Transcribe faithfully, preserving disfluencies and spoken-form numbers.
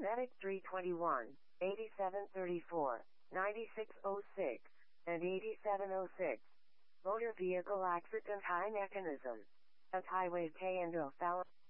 Medic three twenty-one, eighty-seven thirty-four, ninety-six oh six, and eighty-seven oh six. Motor Vehicle Accident High Mechanism. At Highway K and O Fallon.